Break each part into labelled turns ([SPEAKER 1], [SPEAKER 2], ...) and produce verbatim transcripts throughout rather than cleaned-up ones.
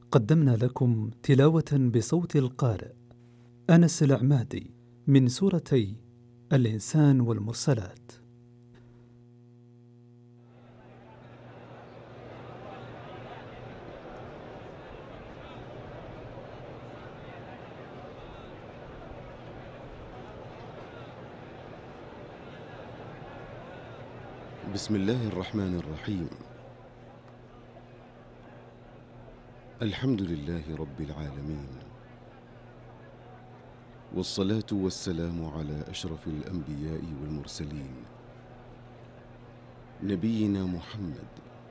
[SPEAKER 1] قدمنا لكم تلاوة بصوت القارئ أنس العمادي من سورتي الإنسان والمرسلات.
[SPEAKER 2] بسم الله الرحمن الرحيم. الحمد لله رب العالمين، والصلاة والسلام على أشرف الأنبياء والمرسلين نبينا محمد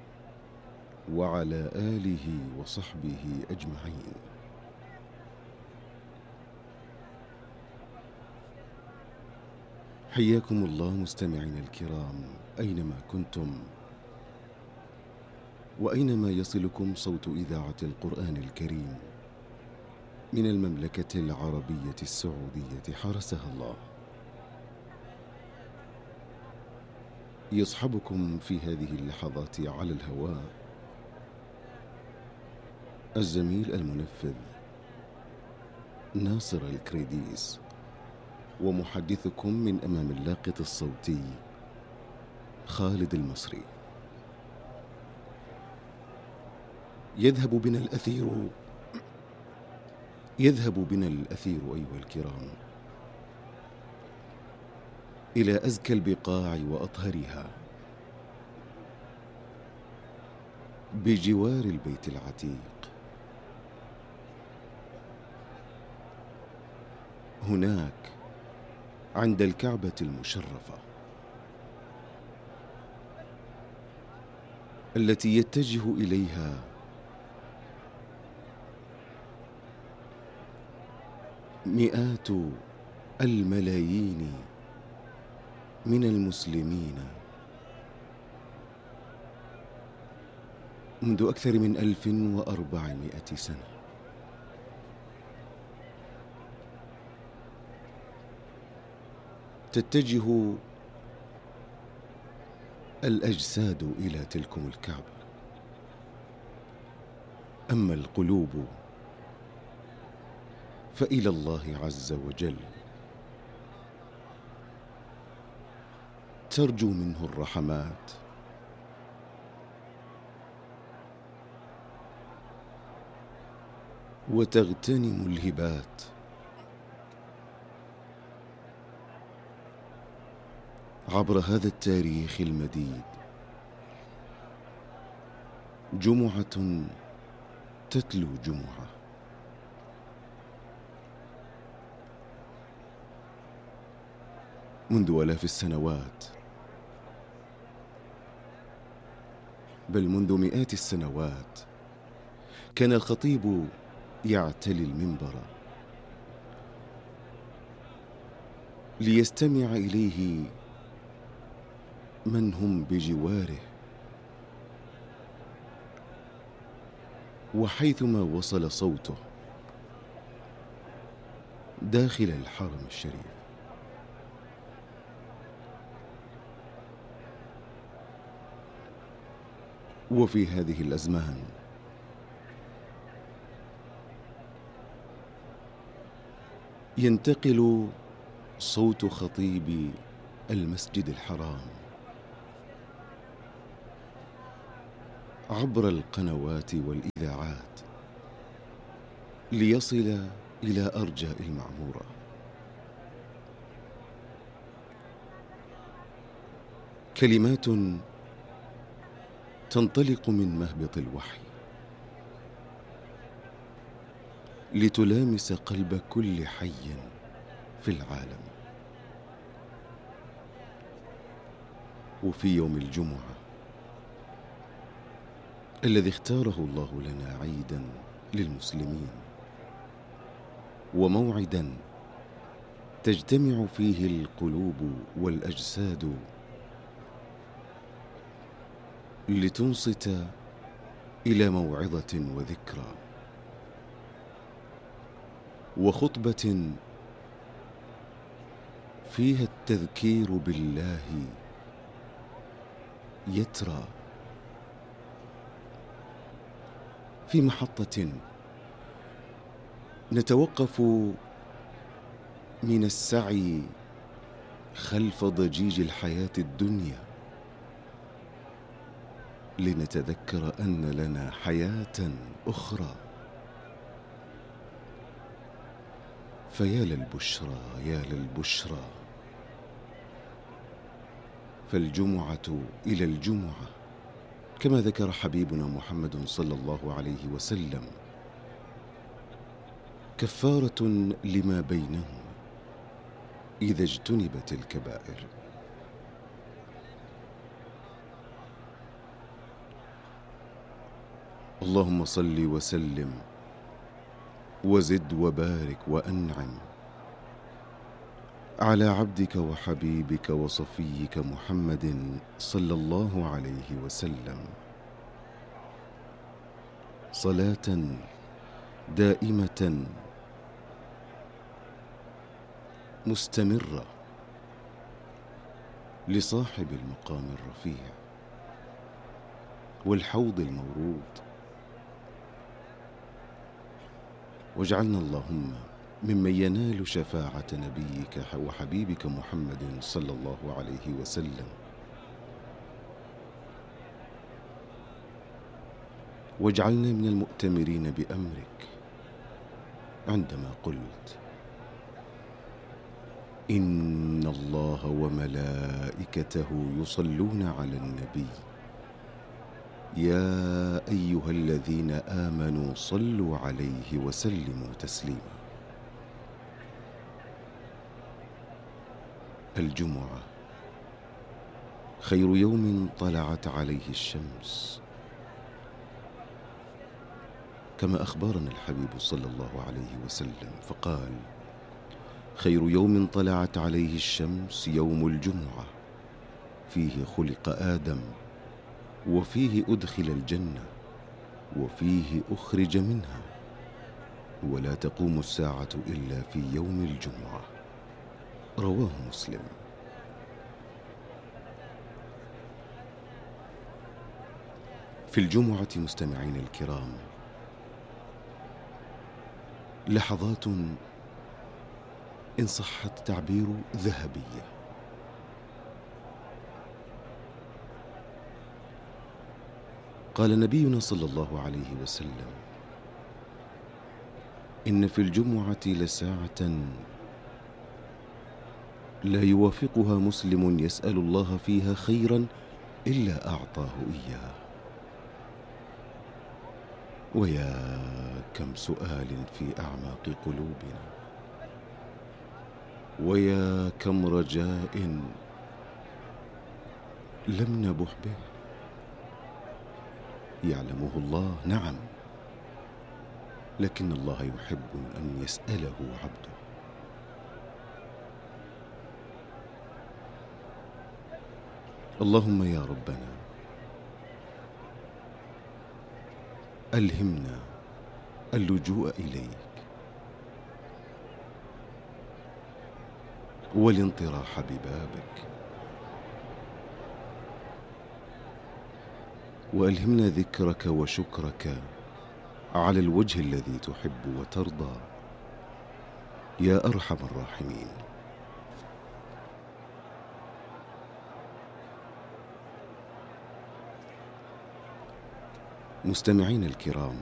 [SPEAKER 2] وعلى آله وصحبه أجمعين. حياكم الله مستمعين الكرام أينما كنتم، وأينما يصلكم صوت إذاعة القرآن الكريم من المملكة العربية السعودية حرسها الله. يصحبكم في هذه اللحظات على الهواء الزميل المنفذ ناصر الكريديس، ومحدثكم من أمام اللاقط الصوتي خالد المصري. يذهب بنا الأثير يذهب بنا الأثير أيها الكرام إلى أزكى البقاع وأطهرها، بجوار البيت العتيق. هناك عند الكعبة المشرفة التي يتجه إليها مئات الملايين من المسلمين منذ أكثر من ألف وأربعمائة سنة. تتجه الأجساد إلى تلكم الكعبة، أما القلوب فإلى الله عز وجل، ترجو منه الرحمات وتغتنم الهبات. عبر هذا التاريخ المديد جمعة تتلو جمعة، منذ آلاف السنوات، بل منذ مئات السنوات، كان الخطيب يعتلي المنبر ليستمع إليه من هم بجواره، وحيثما وصل صوته داخل الحرم الشريف وفي هذه الأزمان ينتقل صوت خطيب المسجد الحرام عبر القنوات والإذاعات ليصل إلى أرجاء المعمورة. كلمات تنطلق من مهبط الوحي لتلامس قلب كل حي في العالم. وفي يوم الجمعة الذي اختاره الله لنا عيدا للمسلمين وموعدا تجتمع فيه القلوب والأجساد لتنصت إلى موعظة وذكرى وخطبة فيها التذكير بالله يترى، في محطة نتوقف من السعي خلف ضجيج الحياة الدنيا لنتذكر أن لنا حياة أخرى. فيا للبشرى يا للبشرى، فالجمعة إلى الجمعة كما ذكر حبيبنا محمد صلى الله عليه وسلم كفارة لما بينهما إذا اجتنبت الكبائر. اللهم صل وسلم وزد وبارك وأنعم على عبدك وحبيبك وصفيك محمد صلى الله عليه وسلم، صلاة دائمة مستمرة لصاحب المقام الرفيع والحوض المورود. واجعلنا اللهم ممن ينال شفاعة نبيك وحبيبك محمد صلى الله عليه وسلم. واجعلنا من المؤتمرين بأمرك عندما قلت: إن الله وملائكته يصلون على النبي يا أيها الذين آمنوا صلوا عليه وسلموا تسليما. الجمعة خير يوم طلعت عليه الشمس، كما أخبرنا الحبيب صلى الله عليه وسلم فقال: خير يوم طلعت عليه الشمس يوم الجمعة، فيه خلق آدم، وفيه أدخل الجنة، وفيه أخرج منها، ولا تقوم الساعة إلا في يوم الجمعة. رواه مسلم. في الجمعة مستمعين الكرام لحظات إن صح التعبير ذهبية. قال نبينا صلى الله عليه وسلم: إن في الجمعة لساعة لا يوافقها مسلم يسأل الله فيها خيرا إلا أعطاه إياه. ويا كم سؤال في أعماق قلوبنا، ويا كم رجاء لم نبح به. يعلمه الله نعم، لكن الله يحب أن يسأله عبده. اللهم يا ربنا ألهمنا اللجوء إليك والانطراح ببابك، وألهمنا ذكرك وشكرك على الوجه الذي تحب وترضى يا أرحم الراحمين. مستمعين الكرام،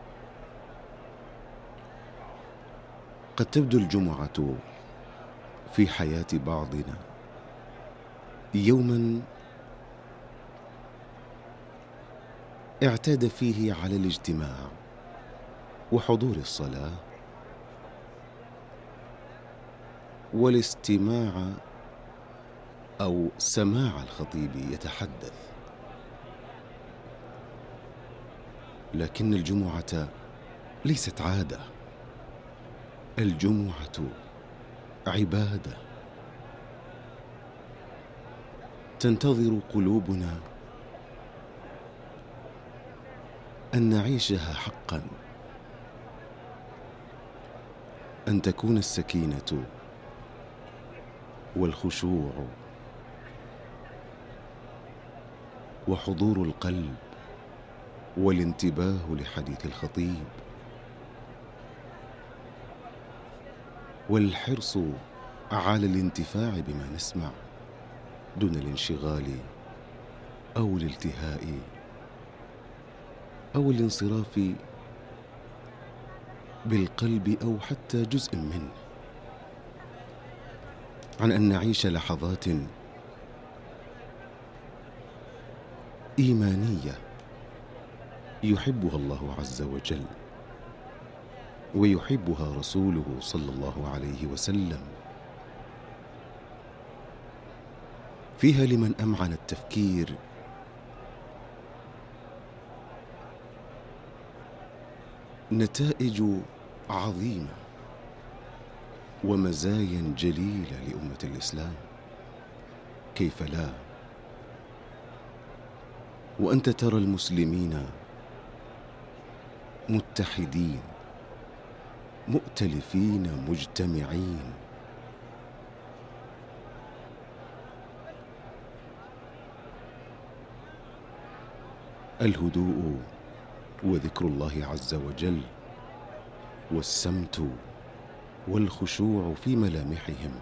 [SPEAKER 2] قد تبدو الجمعة في حياة بعضنا يوما اعتاد فيه على الاجتماع وحضور الصلاة والاستماع أو سماع الخطيب يتحدث، لكن الجمعة ليست عادة، الجمعة عبادة تنتظر قلوبنا أن نعيشها حقا، أن تكون السكينة والخشوع وحضور القلب والانتباه لحديث الخطيب، والحرص على الانتفاع بما نسمع دون الانشغال أو الالتهاء أو الانصراف بالقلب أو حتى جزء منه عن أن نعيش لحظات إيمانية يحبها الله عز وجل ويحبها رسوله صلى الله عليه وسلم، فيها لمن أمعن التفكير نتائج عظيمة ومزايا جليلة لأمة الإسلام. كيف لا؟ وأنت ترى المسلمين متحدين مؤتلفين مجتمعين، الهدوء وذكر الله عز وجل والسمت والخشوع في ملامحهم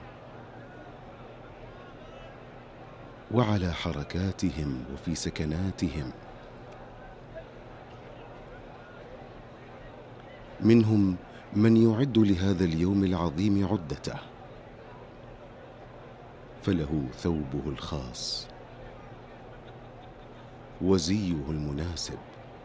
[SPEAKER 2] وعلى حركاتهم وفي سكناتهم. منهم من يعد لهذا اليوم العظيم عدته، فله ثوبه الخاص وزيه المناسب،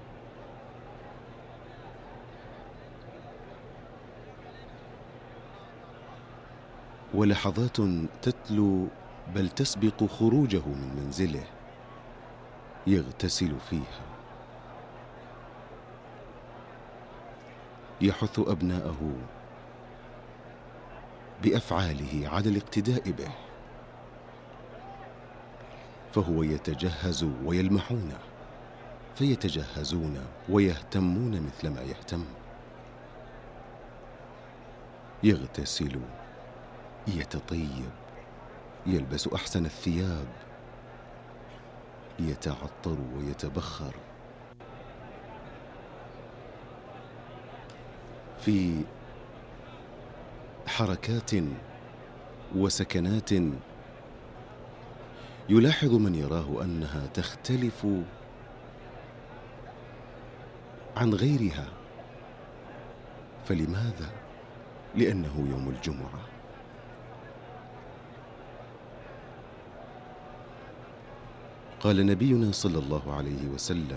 [SPEAKER 2] ولحظات تتلو بل تسبق خروجه من منزله يغتسل فيها، يحث أبناءه بأفعاله على الاقتداء به، فهو يتجهز ويلمحون فيتجهزون ويهتمون مثل ما يهتم، يغتسل، يتطيب، يلبس أحسن الثياب، يتعطر ويتبخر، في حركات وسكنات يلاحظ من يراه أنها تختلف عن غيرها. فلماذا؟ لأنه يوم الجمعة. قال نبينا صلى الله عليه وسلم: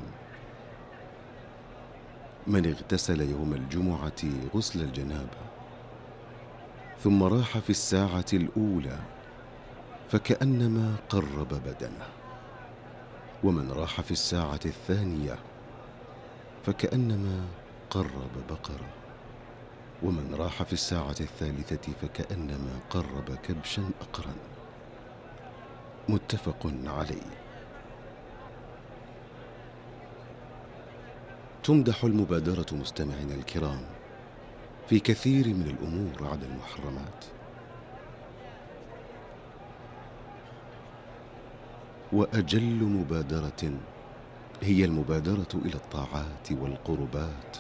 [SPEAKER 2] من اغتسل يوم الجمعة غسل الجنابة ثم راح في الساعة الأولى فكأنما قرب بدنه، ومن راح في الساعة الثانية فكأنما قرب بقرة، ومن راح في الساعة الثالثة فكأنما قرب كبشا أقرا. متفق عليه. تمدح المبادرة مستمعينا الكرام في كثير من الأمور عدا المحرمات، وأجل مبادرة هي المبادرة إلى الطاعات والقربات،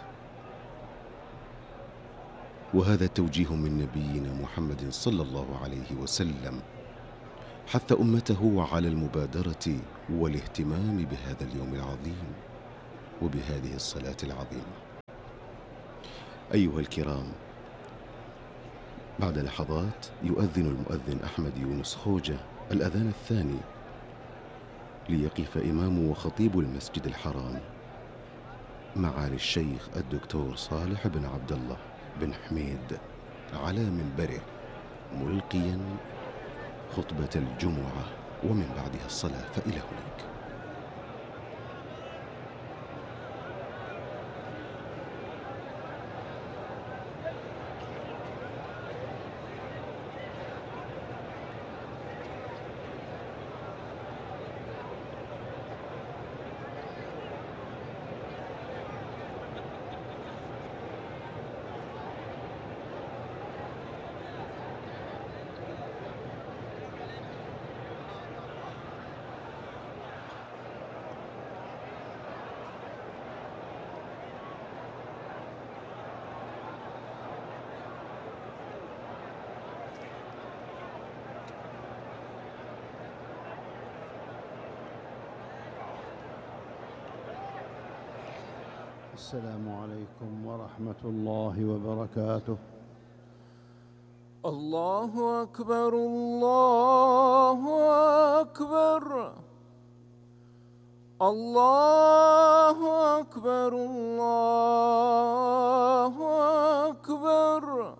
[SPEAKER 2] وهذا توجيه من نبينا محمد صلى الله عليه وسلم حث أمته على المبادرة والاهتمام بهذا اليوم العظيم وبهذه الصلاة العظيمة. أيها الكرام، بعد لحظات يؤذن المؤذن أحمد يونس خوجة الأذان الثاني ليقف إمام وخطيب المسجد الحرام معالي الشيخ الدكتور صالح بن عبد الله بن حميد على منبره ملقيا خطبة الجمعة، ومن بعدها الصلاة. فإلى هناك.
[SPEAKER 3] السلام عليكم ورحمة الله وبركاته.
[SPEAKER 4] الله أكبر الله أكبر الله أكبر الله أكبر.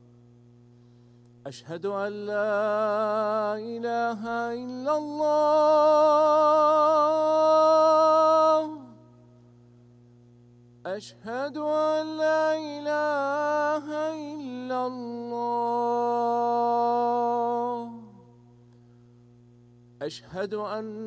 [SPEAKER 4] أشهد أن لا إله إلا الله أشهد أن لا إله إلا الله أشهد أن